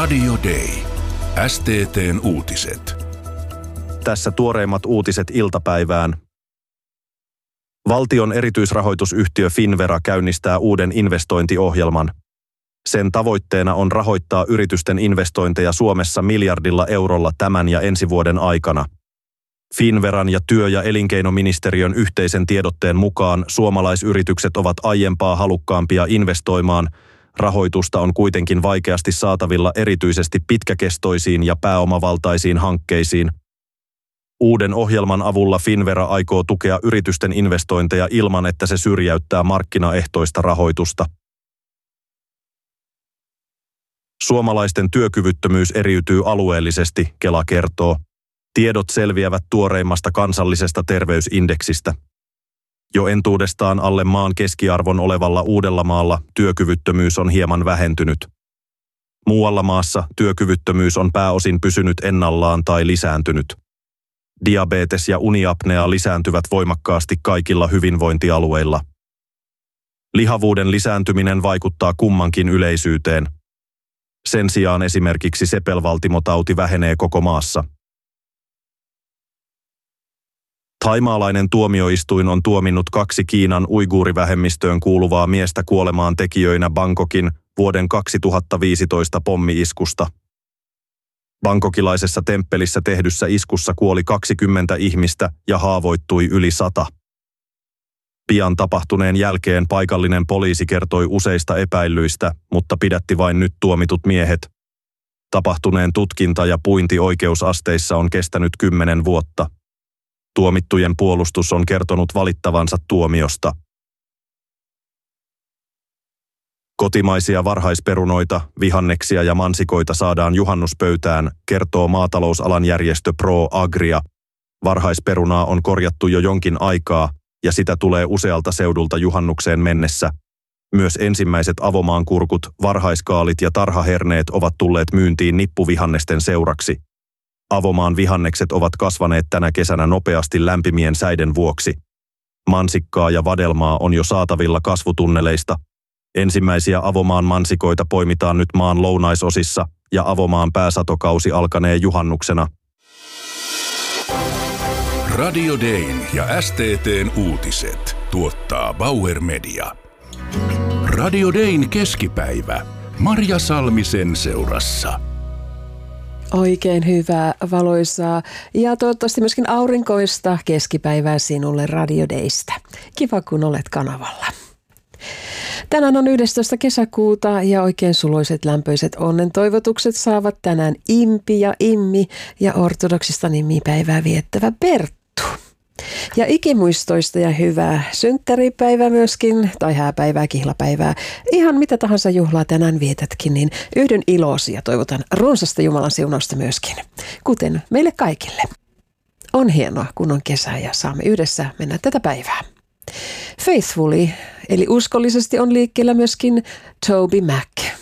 Radio Day. STT:n uutiset. Tässä tuoreimmat uutiset iltapäivään. Valtion erityisrahoitusyhtiö Finnvera käynnistää uuden investointiohjelman. Sen tavoitteena on rahoittaa yritysten investointeja Suomessa €1 miljardilla tämän ja ensi vuoden aikana. Finnveran ja työ- ja elinkeinoministeriön yhteisen tiedotteen mukaan suomalaisyritykset ovat aiempaa halukkaampia investoimaan. Rahoitusta on kuitenkin vaikeasti saatavilla erityisesti pitkäkestoisiin ja pääomavaltaisiin hankkeisiin. Uuden ohjelman avulla Finnvera aikoo tukea yritysten investointeja ilman, että se syrjäyttää markkinaehtoista rahoitusta. Suomalaisten työkyvyttömyys eriytyy alueellisesti, Kela kertoo. Tiedot selviävät tuoreimmasta kansallisesta terveysindeksistä. Jo entuudestaan alle maan keskiarvon olevalla Uudellamaalla työkyvyttömyys on hieman vähentynyt. Muualla maassa työkyvyttömyys on pääosin pysynyt ennallaan tai lisääntynyt. Diabetes ja uniapnea lisääntyvät voimakkaasti kaikilla hyvinvointialueilla. Lihavuuden lisääntyminen vaikuttaa kummankin yleisyyteen. Sen sijaan esimerkiksi sepelvaltimotauti vähenee koko maassa. Thaimaalainen tuomioistuin on tuominnut 2 Kiinan uiguurivähemmistöön kuuluvaa miestä kuolemaan tekijöinä Bangkokin vuoden 2015 pommi-iskusta. Bangkokilaisessa temppelissä tehdyssä iskussa kuoli 20 ihmistä ja haavoittui yli 100. Pian tapahtuneen jälkeen paikallinen poliisi kertoi useista epäillyistä, mutta pidätti vain nyt tuomitut miehet. Tapahtuneen tutkinta ja puinti oikeusasteissa on kestänyt 10 vuotta. Tuomittujen puolustus on kertonut valittavansa tuomiosta. Kotimaisia varhaisperunoita, vihanneksia ja mansikoita saadaan juhannuspöytään, kertoo maatalousalan järjestö Pro Agria. Varhaisperunaa on korjattu jo jonkin aikaa ja sitä tulee usealta seudulta juhannukseen mennessä. Myös ensimmäiset avomaankurkut, varhaiskaalit ja tarhaherneet ovat tulleet myyntiin nippuvihannesten seuraksi. Avomaan vihannekset ovat kasvaneet tänä kesänä nopeasti lämpimien säiden vuoksi. Mansikkaa ja vadelmaa on jo saatavilla kasvutunneleista. Ensimmäisiä avomaan mansikoita poimitaan nyt maan lounaisosissa ja avomaan pääsatokausi alkanee juhannuksena. Radio Dayn ja STT:n uutiset tuottaa Bauer Media. Radio Dayn keskipäivä. Marja Salmisen seurassa. Oikein hyvää, valoisaa ja toivottavasti myöskin aurinkoista keskipäivää sinulle Radio Daystä. Kiva, kun olet kanavalla. Tänään on 11. kesäkuuta ja oikein suloiset lämpöiset onnentoivotukset saavat tänään Impi ja Immi ja ortodoksista nimipäivää viettävä Perttu. Ja ikimuistoista ja hyvää synttäripäivää myöskin, tai hääpäivää, kihlapäivää, ihan mitä tahansa juhlaa tänään vietätkin, niin yhdyn iloosi ja toivotan runsasta Jumalan siunausta myöskin, kuten meille kaikille. On hienoa, kun on kesä ja saamme yhdessä mennä tätä päivää. Faithfully, eli uskollisesti on liikkeellä myöskin Toby Mac.